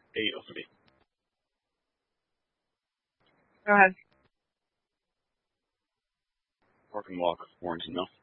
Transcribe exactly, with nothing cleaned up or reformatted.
eight of me. Go ahead. Working walk warns nothing.